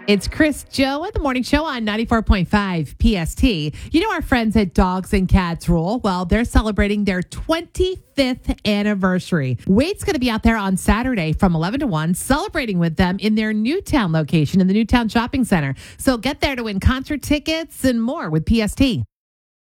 It's Chris Joe at the morning show on 94.5 PST. You know our friends at Dogs and Cats Rule? Well, they're celebrating their 25th anniversary. Wade's going to be out there on Saturday from 11 to 1 celebrating with them in their Newtown location in the Newtown Shopping Center. So get there to win concert tickets and more with PST.